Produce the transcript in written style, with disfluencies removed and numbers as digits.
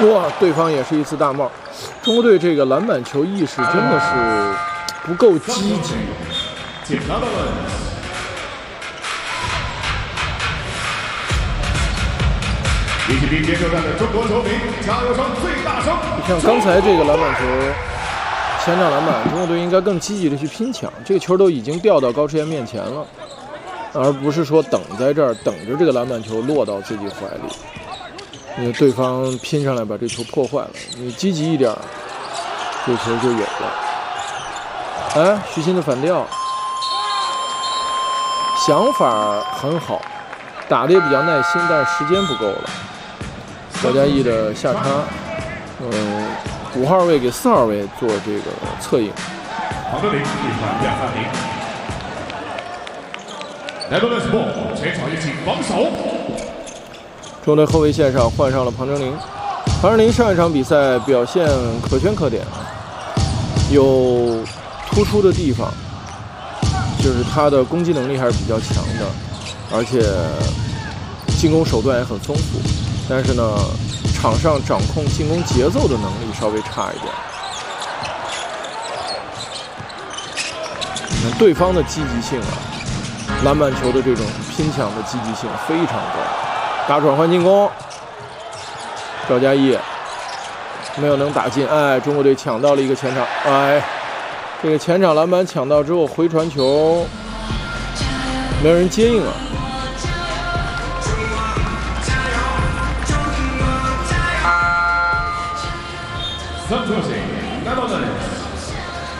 哇，对方也是一次大帽。中国队这个篮板球意识真的是不够积极。 1接受战的中国球迷，加油声最大声！ 像刚才这个篮板球，前场篮板，中国队应该更积极的去拼抢。这个球都已经掉到高志岩面前了，而不是说等在这儿等着这个篮板球落到自己怀里。因为对方拼上来把这球破坏了，你积极一点，这球就有了。哎，徐新的反吊，想法很好，打得也比较耐心，但是时间不够了。赵佳毅的下插，5号位给4号位做这个策应。 黄德林替换亚三林。Netherlands ball， 前场一起防守。 中国队后卫线上换上了庞征林。庞征林上一场比赛表现可圈可点，有突出的地方，就是他的攻击能力还是比较强的，而且进攻手段也很丰富。但是呢，场上掌控进攻节奏的能力稍微差一点。对方的积极性啊，篮板球的这种拼抢的积极性非常高。大转换进攻，赵佳毅没有能打进。哎，中国队抢到了一个前场。哎，这个前场篮板抢到之后，回传球没有人接应啊。 3球线